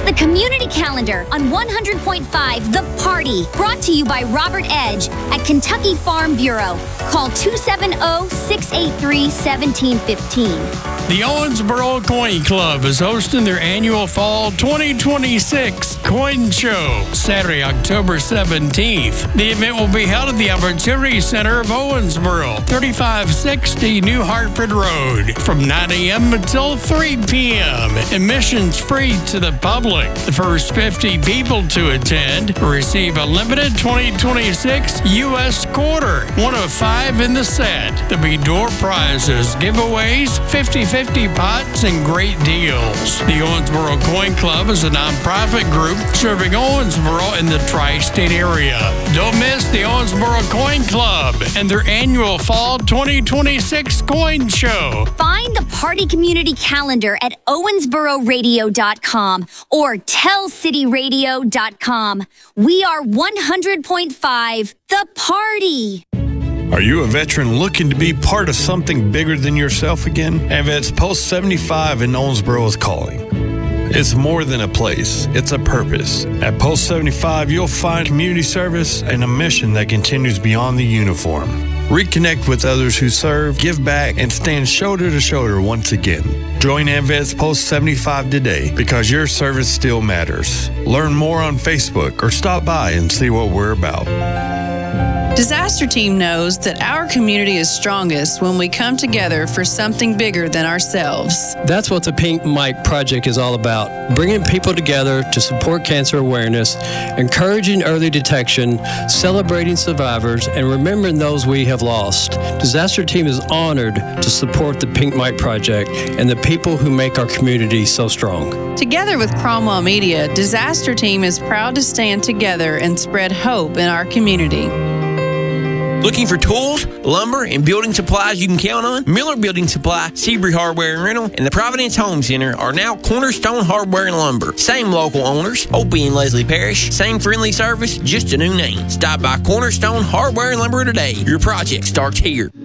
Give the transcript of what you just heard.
the community calendar on 100.5 The Party, brought to you by Robert Edge at Kentucky Farm Bureau. Call 270-683-1715. The Owensboro Coin Club is hosting their annual Fall 2026 Coin Show, Saturday, October 17th. The event will be held at the Opportunity Center of Owensboro, 3560 New Hartford Road, from 9 a.m. until 3 p.m. Admission's free to the public. The first 50 people to attend receive a limited 2026 U.S. quarter, one of 5 in the set. There'll be door prizes, giveaways, 50-50 pots, and great deals. The Owensboro Coin Club is a nonprofit group serving Owensboro in the tri-state area. Don't miss the Owensboro Coin Club and their annual Fall 2026 Coin Show. Find the Party Community Calendar at owensbororadio.com or tellcityradio.com. We are 100.5 The Party. Are you a veteran looking to be part of something bigger than yourself again? AMVETS Post 75 in Owensboro is calling. It's more than a place, it's a purpose. At Post 75, you'll find community service and a mission that continues beyond the uniform. Reconnect with others who serve, give back, and stand shoulder to shoulder once again. Join AMVETS Post 75 today because your service still matters. Learn more on Facebook or stop by and see what we're about. Disaster Team knows that our community is strongest when we come together for something bigger than ourselves. That's what the Pink Mike Project is all about, bringing people together to support cancer awareness, encouraging early detection, celebrating survivors, and remembering those we have lost. Disaster Team is honored to support the Pink Mike Project and the people who make our community so strong. Together with Cromwell Media, Disaster Team is proud to stand together and spread hope in our community. Looking for tools, lumber, and building supplies you can count on? Miller Building Supply, Seabury Hardware and Rental, and the Providence Home Center are now Cornerstone Hardware and Lumber. Same local owners, Opie and Leslie Parrish. Same friendly service, just a new name. Stop by Cornerstone Hardware and Lumber today. Your project starts here.